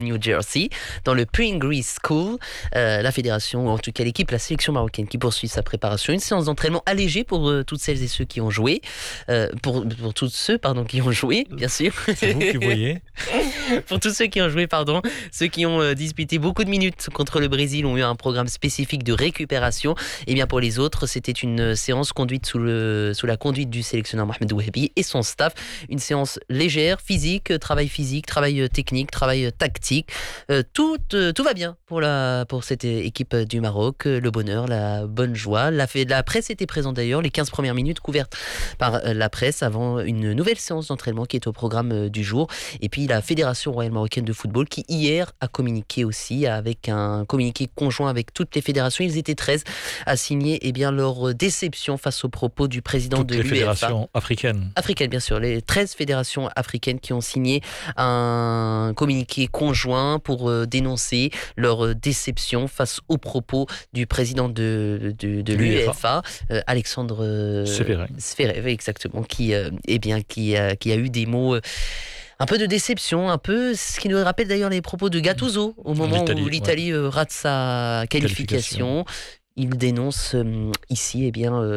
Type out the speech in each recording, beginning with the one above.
New Jersey, dans le Pringry School. La fédération, ou en tout cas l'équipe, la sélection marocaine qui poursuit sa préparation. Une séance d'entraînement allégée pour toutes celles et ceux qui ont joué. Pour tous ceux, qui ont joué, bien sûr. C'est vous qui voyez. Pour tous ceux qui ont joué, ceux qui ont disputé beaucoup de minutes contre le Brésil ont eu un programme spécifique de récupération. Et bien pour les autres, c'était une séance conduite sous la conduite du sélectionneur Mohamed Ouahabi et son staff. Une séance légère, physique, travail technique, travail tactique. Tout va bien pour cette équipe du Maroc. Le bonheur, la bonne joie. La presse était présente d'ailleurs, les 15 premières minutes couvertes par la presse avant une nouvelle séance d'entraînement qui est au programme du jour. Et puis la Fédération royale marocaine de football qui hier a communiqué aussi avec un communiqué conjoint avec toutes les fédérations. Ils étaient 13 à signer leur déception face aux propos du président de l'UEFA. Toutes les fédérations africaines. Africaines, bien sûr. Les 13 fédérations africaines qui ont signé un communiqué conjoint pour dénoncer leur déception face aux propos du président de l'UEFA, Alexandre Zverev, exactement, qui a eu des mots un peu de déception, un peu ce qui nous rappelle d'ailleurs les propos de Gattuso au moment où l'Italie rate sa qualification. Il dénonce ici,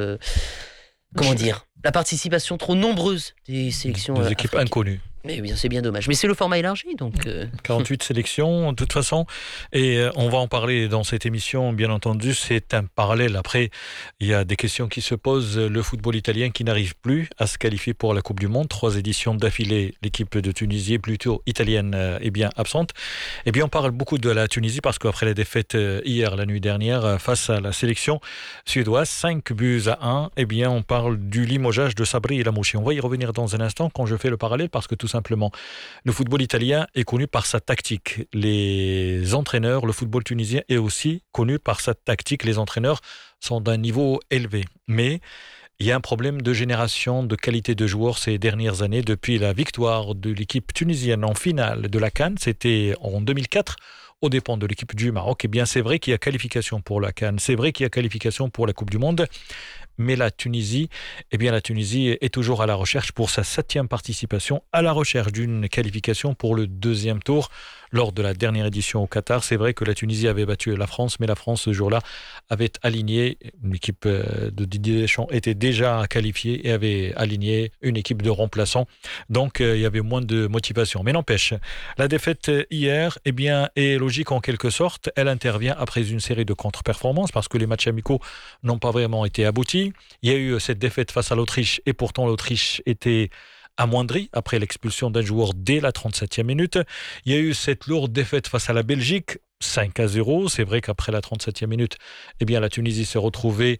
la participation trop nombreuse des sélections des équipes inconnues. Mais bien, c'est bien dommage. Mais c'est le format élargi, donc... 48 sélections, de toute façon. Et on va en parler dans cette émission, bien entendu. C'est un parallèle. Après, il y a des questions qui se posent. Le football italien qui n'arrive plus à se qualifier pour la Coupe du Monde. 3 éditions d'affilée. L'équipe de Tunisie, plutôt italienne, est bien absente. Et bien, on parle beaucoup de la Tunisie parce qu'après la défaite hier, la nuit dernière, face à la sélection suédoise, 5-1, eh bien, on parle du limogeage de Sabri Lamouchi. On va y revenir dans un instant quand je fais le parallèle parce que tout simplement, le football italien est connu par sa tactique. Les entraîneurs, le football tunisien est aussi connu par sa tactique. Les entraîneurs sont d'un niveau élevé. Mais il y a un problème de génération, de qualité de joueurs ces dernières années. Depuis la victoire de l'équipe tunisienne en finale de la CAN, c'était en 2004, aux dépens de l'équipe du Maroc. Eh bien, c'est vrai qu'il y a qualification pour la CAN, c'est vrai qu'il y a qualification pour la Coupe du Monde. Mais la Tunisie est toujours à la recherche pour sa 7e participation, à la recherche d'une qualification pour le 2e tour. Lors de la dernière édition au Qatar, c'est vrai que la Tunisie avait battu la France, mais la France, ce jour-là, avait aligné, l'équipe de Didier Deschamps était déjà qualifiée et avait aligné une équipe de remplaçants. Donc, il y avait moins de motivation. Mais n'empêche, la défaite hier, est logique en quelque sorte. Elle intervient après une série de contre-performances parce que les matchs amicaux n'ont pas vraiment été aboutis. Il y a eu cette défaite face à l'Autriche et pourtant l'Autriche était amoindrie après l'expulsion d'un joueur dès la 37e minute. Il y a eu cette lourde défaite face à la Belgique, 5-0. C'est vrai qu'après la 37e minute, la Tunisie s'est retrouvée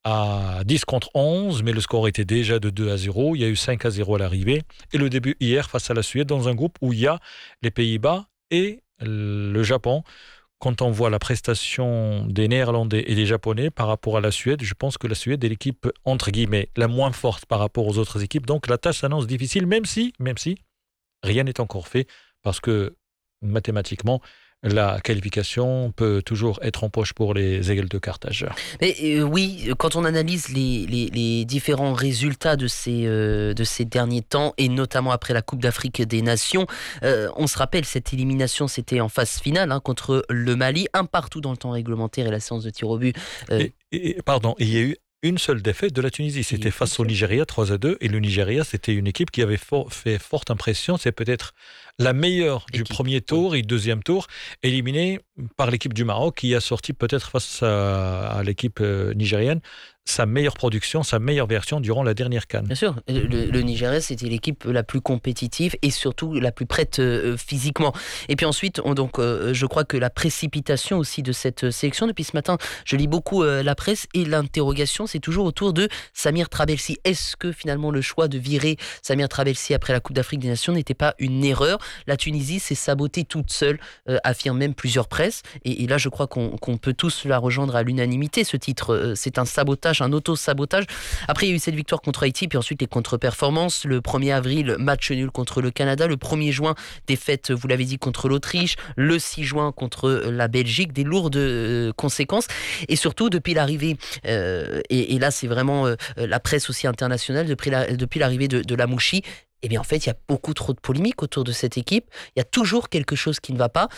à 10 contre 11, mais le score était déjà de 2-0. Il y a eu 5-0 à l'arrivée. Et le début hier face à la Suède dans un groupe où il y a les Pays-Bas et le Japon. Quand on voit la prestation des Néerlandais et des Japonais par rapport à la Suède, je pense que la Suède est l'équipe, entre guillemets, la moins forte par rapport aux autres équipes. Donc la tâche s'annonce difficile, même si rien n'est encore fait, parce que mathématiquement, la qualification peut toujours être en poche pour les Aigles de Carthage. Mais oui, quand on analyse les différents résultats de ces derniers temps, et notamment après la Coupe d'Afrique des Nations, on se rappelle, cette élimination, c'était en phase finale contre le Mali, un partout dans le temps réglementaire et la séance de tir au but. Il y a eu une seule défaite de la Tunisie, c'était face au Nigeria 3-2, et le Nigeria c'était une équipe qui avait fait forte impression, c'est peut-être la meilleure du premier tour et deuxième tour, éliminée par l'équipe du Maroc qui a sorti peut-être face à l'équipe nigérienne sa meilleure production, sa meilleure version durant la dernière CAN. Bien sûr, le Nigeria c'était l'équipe la plus compétitive et surtout la plus prête physiquement. Et puis ensuite, je crois que la précipitation aussi de cette sélection, depuis ce matin, je lis beaucoup la presse et l'interrogation c'est toujours autour de Samir Trabelsi. Est-ce que finalement le choix de virer Samir Trabelsi après la Coupe d'Afrique des Nations n'était pas une erreur ? La Tunisie s'est sabotée toute seule, affirment même plusieurs presses. Et là, je crois qu'on peut tous la rejoindre à l'unanimité. Ce titre, c'est un sabotage, un auto-sabotage. Après, il y a eu cette victoire contre Haïti, puis ensuite les contre-performances. Le 1er avril, match nul contre le Canada. Le 1er juin, défaite, vous l'avez dit, contre l'Autriche. Le 6 juin, contre la Belgique. Des lourdes conséquences. Et surtout, depuis l'arrivée, et là, c'est vraiment la presse aussi internationale, depuis l'arrivée de Lamouchi, eh bien, en fait, il y a beaucoup trop de polémiques autour de cette équipe. Il y a toujours quelque chose qui ne va pas.